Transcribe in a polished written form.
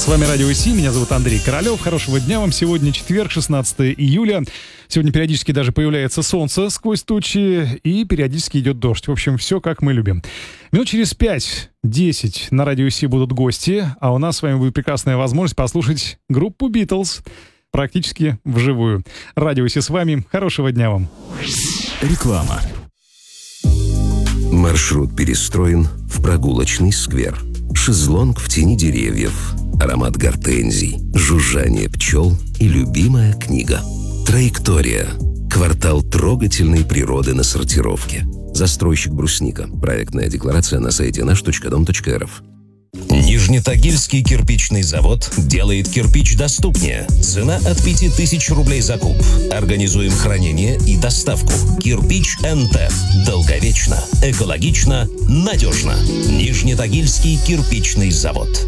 вами Радио СИ, меня зовут Андрей Королёв. Хорошего дня вам. Сегодня четверг, 16 июля. Сегодня периодически даже появляется солнце сквозь тучи и периодически идет дождь. В общем, все как мы любим. Минут через 5-10 на Радио СИ будут гости, а у нас с вами будет прекрасная возможность послушать группу Beatles практически вживую. Радио СИ с вами. Хорошего дня вам. Реклама. Маршрут перестроен в прогулочный сквер. Шезлонг в тени деревьев, аромат гортензий, жужжание пчел и любимая книга. Траектория. Квартал трогательной природы на сортировке. Застройщик «Брусника». Проектная декларация на сайте наш.дом.рф. Нижнетагильский кирпичный завод делает кирпич доступнее. Цена от 5000 рублей за куб. Организуем хранение и доставку. Кирпич НТ. Долговечно, экологично, надежно. Нижнетагильский кирпичный завод.